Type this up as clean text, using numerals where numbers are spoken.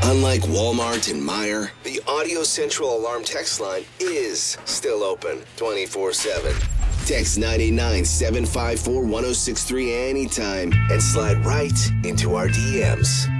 Unlike Walmart and Meijer, the Audio Central Alarm text line is still open 24/7. Text 989-754-1063 anytime and slide right into our DMs.